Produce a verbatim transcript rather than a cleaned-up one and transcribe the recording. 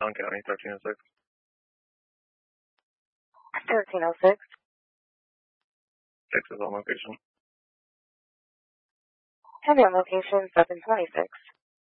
Allen County, thirteen oh six. thirteen oh six. Six is on location. Heavy on location, seven twenty-six.